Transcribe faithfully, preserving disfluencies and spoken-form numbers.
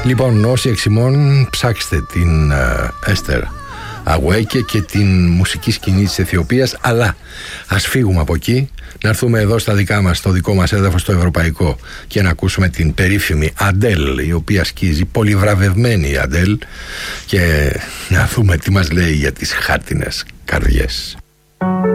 Λοιπόν, όσοι εξημών, ψάξτε την Έστερ Αγουέκε και την μουσική σκηνή της Αιθιοπίας, αλλά ας φύγουμε από εκεί, να έρθουμε εδώ στα δικά μας, στο δικό μας έδαφος, το ευρωπαϊκό, και να ακούσουμε την περίφημη Αντέλ, η οποία σκίζει, πολυβραβευμένη η Αντέλ, και να δούμε τι μας λέει για τις χάρτινες καρδιές.